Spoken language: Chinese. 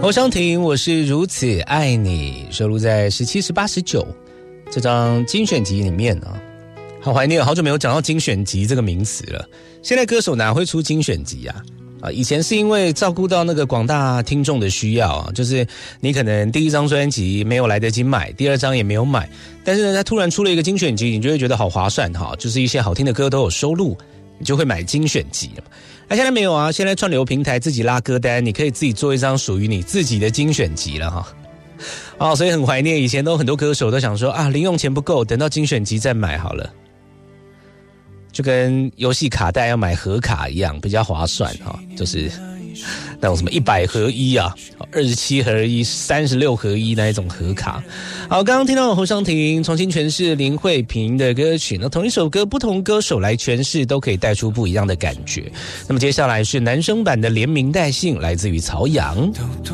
侯湘婷，我是如此爱你，收录在17、18、19这张精选集里面啊。好怀念，好久没有讲到精选集这个名词了。现在歌手哪会出精选集啊？以前是因为照顾到那个广大听众的需要啊，就是你可能第一张专辑没有来得及买，第二张也没有买，但是呢，他突然出了一个精选集，你就会觉得好划算哈，就是一些好听的歌都有收录，你就会买精选集。那现在没有啊，现在串流平台自己拉歌单，你可以自己做一张属于你自己的精选集了哈。所以很怀念，以前都很多歌手都想说啊，零用钱不够，等到精选集再买好了。就跟游戏卡带要买盒卡一样，比较划算哈，就是那种什么100合一啊，27合一、36合一那一种盒卡。好，刚刚听到侯湘婷重新诠释林慧萍的歌曲，那同一首歌不同歌手来诠释都可以带出不一样的感觉。那么接下来是男生版的连名带姓，来自于曹阳。